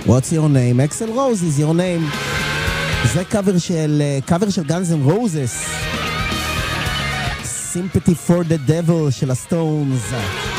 What's your name? Axl Rose is your name. זה קאבר של Guns N' Roses. Sympathy for the Devil של הסטונס.